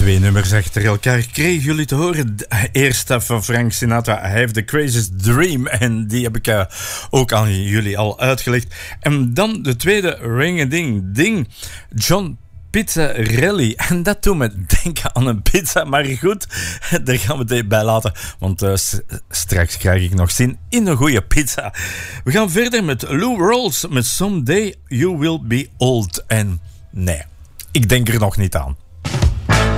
Twee nummers achter elkaar kregen jullie te horen. Eerst van Frank Sinatra, I Have the Craziest Dream. En die heb ik ook aan jullie al uitgelegd. En dan de tweede Ring-a-Ding-Ding. John Pizzarelli. En dat doet me denken aan een pizza. Maar goed, daar gaan we het bij laten. Want straks krijg ik nog zin in een goede pizza. We gaan verder met Lou Rawls met Someday You Will Be Old. En nee, ik denk er nog niet aan.